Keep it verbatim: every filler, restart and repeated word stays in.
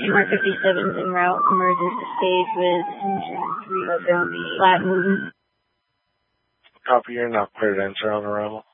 Mark fifty-seven's en route, emerges to stage with engine three of the flat movement. Copy, you're not clear to enter on arrival.